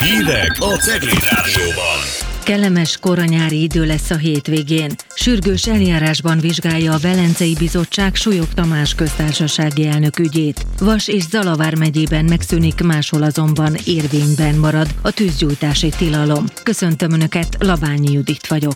Hírek a Cegléd Rádióban. Kellemes koranyári idő lesz a hétvégén. Sürgős eljárásban vizsgálja a Velencei Bizottság Súlyog Tamás köztársasági elnök ügyét. Vas és Zala vármegyében megszűnik, máshol azonban érvényben marad a tűzgyújtási tilalom. Köszöntöm Önöket, Labányi Judit vagyok.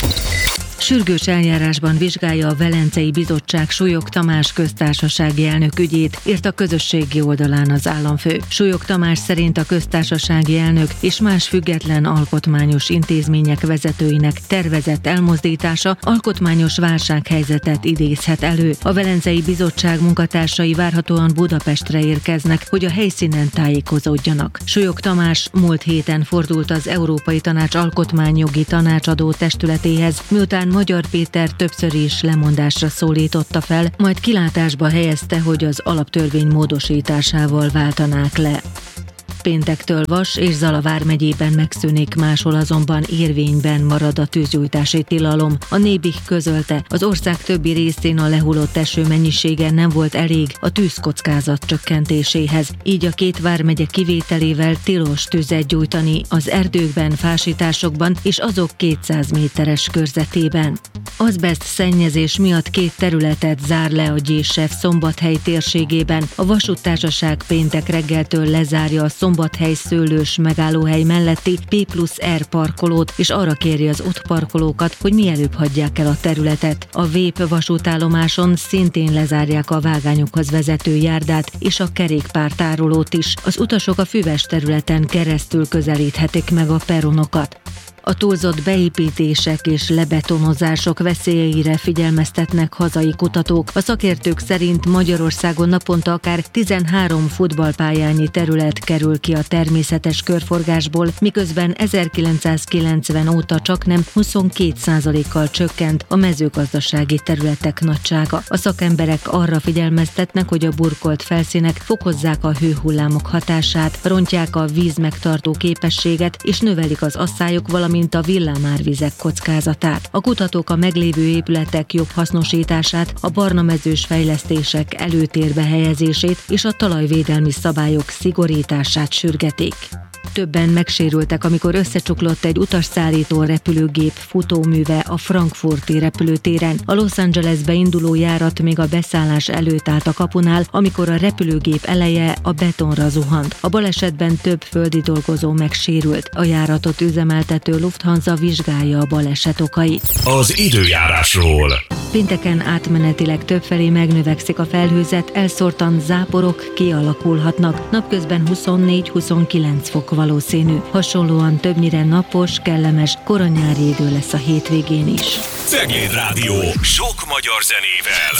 Sürgős eljárásban vizsgálja a Velencei Bizottság Súlyog Tamás köztársasági elnök ügyét, írt a közösségi oldalán az államfő. Súlyog Tamás szerint a köztársasági elnök és más független alkotmányos intézmények vezetőinek tervezett elmozdítása alkotmányos válsághelyzetet idézhet elő. A Velencei Bizottság munkatársai várhatóan Budapestre érkeznek, hogy a helyszínen tájékozódjanak. Súlyog Tamás múlt héten fordult az Európai Tanács alkotmányjogi tanácsadó testületéhez, miután Magyar Péter többször is lemondásra szólította fel, majd kilátásba helyezte, hogy az alaptörvény módosításával váltanák le. Péntektől Vas és Zala vármegyében megszűnik, máshol azonban érvényben marad a tűzgyújtási tilalom. A Nébih közölte, az ország többi részén a lehullott eső mennyisége nem volt elég a tűzkockázat csökkentéséhez, így a két vármegye kivételével tilos tüzet gyújtani az erdőkben, fásításokban és azok 200 méteres körzetében. Azbeszt szennyezés miatt 2 területet zár le a Gyésev Szombathely térségében. A vasúttársaság péntek reggeltől lezárja a Szombathely szőlős megállóhely melletti P+R parkolót, és arra kéri az ott parkolókat, hogy mielőbb hagyják el a területet. A Vép vasútállomáson szintén lezárják a vágányokhoz vezető járdát és a kerékpártárolót is. Az utasok a füves területen keresztül közelíthetik meg a peronokat. A túlzott beépítések és lebetonozások veszélyeire figyelmeztetnek hazai kutatók. A szakértők szerint Magyarországon naponta akár 13 futballpályányi terület kerül ki a természetes körforgásból, miközben 1990 óta csaknem 22%-kal csökkent a mezőgazdasági területek nagysága. A szakemberek arra figyelmeztetnek, hogy a burkolt felszínek fokozzák a hőhullámok hatását, rontják a víz megtartó képességet és növelik az asszályok, valamint a villámárvizek kockázatát. A kutatók a meglévő épületek jobb hasznosítását, a barnamezős fejlesztések előtérbe helyezését és a talajvédelmi szabályok szigorítását sürgetik. Többen megsérültek, amikor összecsuklott egy utasszállító repülőgép futóműve a frankfurti repülőtéren. A Los Angelesbe induló járat még a beszállás előtt állt a kapunál, amikor a repülőgép eleje a betonra zuhant. A balesetben több földi dolgozó megsérült. A járatot üzemeltető Lufthansa vizsgálja a baleset okait. Az időjárásról. Pénteken átmenetileg többfelé megnövekszik a felhőzet, elszórtan záporok kialakulhatnak. Napközben 24-29 fok valószínű. Hasonlóan többnyire napos, kellemes, koranyári idő lesz a hétvégén is. Cegléd Rádió. Sok magyar zenével.